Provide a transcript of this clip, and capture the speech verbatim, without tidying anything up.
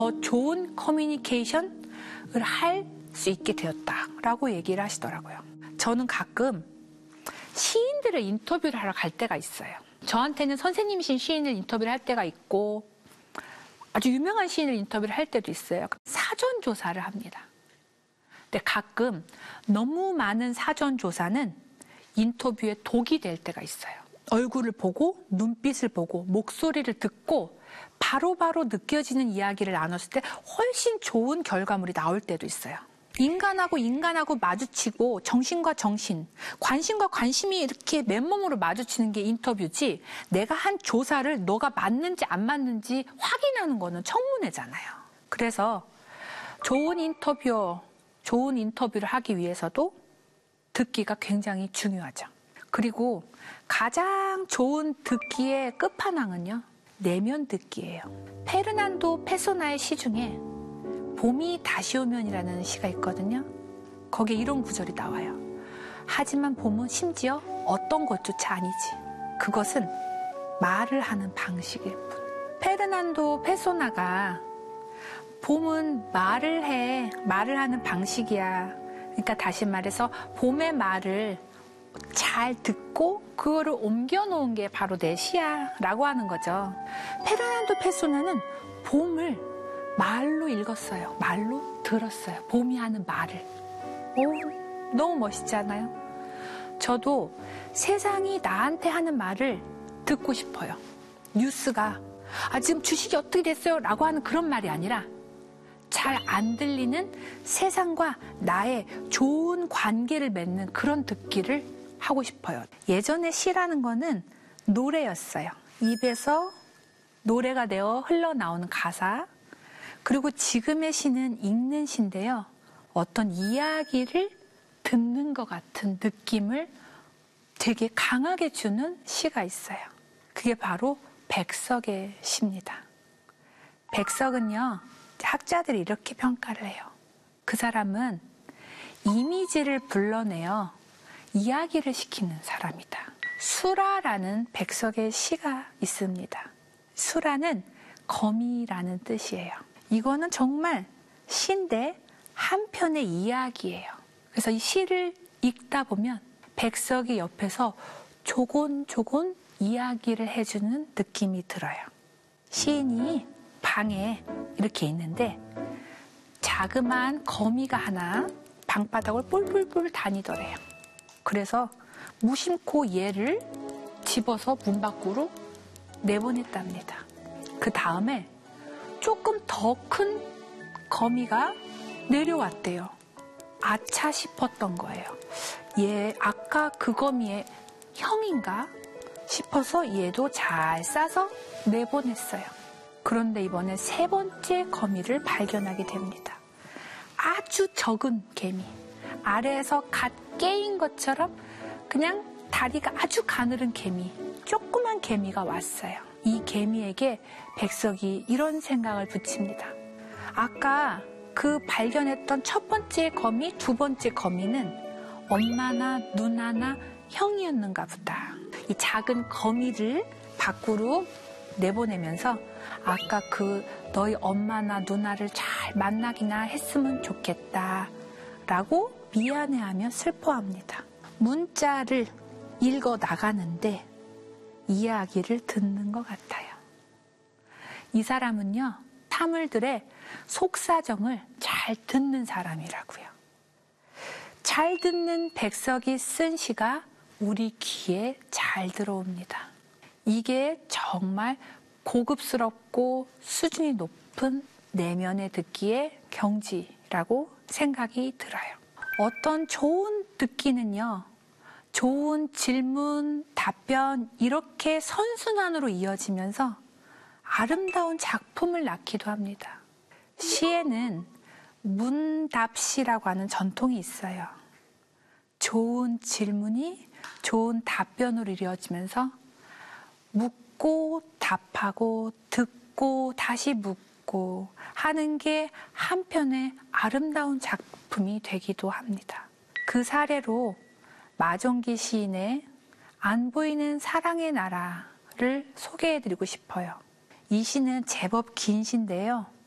더 좋은 커뮤니케이션을 할 수 있게 되었다라고 얘기를 하시더라고요. 저는 가끔 시인들을 인터뷰를 하러 갈 때가 있어요. 저한테는 선생님이신 시인을 인터뷰를 할 때가 있고 아주 유명한 시인을 인터뷰를 할 때도 있어요. 사전 조사를 합니다. 근데 가끔 너무 많은 사전 조사는 인터뷰에 독이 될 때가 있어요. 얼굴을 보고 눈빛을 보고 목소리를 듣고 바로바로 바로 느껴지는 이야기를 나눴을 때 훨씬 좋은 결과물이 나올 때도 있어요. 인간하고 인간하고 마주치고 정신과 정신, 관심과 관심이 이렇게 맨몸으로 마주치는 게 인터뷰지 내가 한 조사를 너가 맞는지 안 맞는지 확인하는 거는 청문회잖아요. 그래서 좋은 인터뷰, 좋은 인터뷰를 하기 위해서도 듣기가 굉장히 중요하죠. 그리고 가장 좋은 듣기의 끝판왕은요, 내면 듣기예요. 페르난도 페소나의 시 중에 봄이 다시 오면이라는 시가 있거든요. 거기에 이런 구절이 나와요. 하지만 봄은 심지어 어떤 것조차 아니지. 그것은 말을 하는 방식일 뿐. 페르난도 페소나가 봄은 말을 해. 말을 하는 방식이야. 그러니까 다시 말해서 봄의 말을 잘 듣고 그거를 옮겨놓은 게 바로 내 시야 라고 하는 거죠. 페르난도 페소나는 봄을 말로 읽었어요. 말로 들었어요. 봄이 하는 말을. 오, 너무 멋있지 않아요? 저도 세상이 나한테 하는 말을 듣고 싶어요. 뉴스가 아 지금 주식이 어떻게 됐어요? 라고 하는 그런 말이 아니라 잘 안 들리는 세상과 나의 좋은 관계를 맺는 그런 듣기를 하고 싶어요. 예전에 시라는 거는 노래였어요. 입에서 노래가 되어 흘러나오는 가사. 그리고 지금의 시는 읽는 시인데요. 어떤 이야기를 듣는 것 같은 느낌을 되게 강하게 주는 시가 있어요. 그게 바로 백석의 시입니다. 백석은요, 학자들이 이렇게 평가를 해요. 그 사람은 이미지를 불러내어 이야기를 시키는 사람이다. 수라라는 백석의 시가 있습니다. 수라는 거미라는 뜻이에요. 이거는 정말 시인데 한 편의 이야기예요. 그래서 이 시를 읽다 보면 백석이 옆에서 조곤조곤 이야기를 해주는 느낌이 들어요. 시인이 방에 이렇게 있는데 자그마한 거미가 하나 방바닥을 뿔뿔뿔 다니더래요. 그래서 무심코 얘를 집어서 문 밖으로 내보냈답니다. 그 다음에 조금 더 큰 거미가 내려왔대요. 아차 싶었던 거예요. 얘 아까 그 거미의 형인가 싶어서 얘도 잘 싸서 내보냈어요. 그런데 이번에 세 번째 거미를 발견하게 됩니다. 아주 적은 개미. 아래에서 갓 깨인 것처럼 그냥 다리가 아주 가늘은 개미. 조그만 개미가 왔어요. 이 개미에게 백석이 이런 생각을 붙입니다. 아까 그 발견했던 첫 번째 거미, 두 번째 거미는 엄마나 누나나 형이었는가 보다. 이 작은 거미를 밖으로 내보내면서 아까 그 너희 엄마나 누나를 잘 만나기나 했으면 좋겠다 라고 미안해하며 슬퍼합니다. 문자를 읽어 나가는데 이야기를 듣는 것 같아요. 이 사람은요, 타물들의 속사정을 잘 듣는 사람이라고요. 잘 듣는 백석이 쓴 시가 우리 귀에 잘 들어옵니다. 이게 정말 고급스럽고 수준이 높은 내면의 듣기의 경지라고 생각이 들어요. 어떤 좋은 듣기는요, 좋은 질문, 답변 이렇게 선순환으로 이어지면서 아름다운 작품을 낳기도 합니다. 시에는 문답시라고 하는 전통이 있어요. 좋은 질문이 좋은 답변으로 이어지면서 묻고 답하고 듣고 다시 묻고 하는 게 한편의 아름다운 작품이 되기도 합니다. 그 사례로 마종기 시인의 안 보이는 사랑의 나라를 소개해드리고 싶어요. 이 시는 제법 긴 시인데요.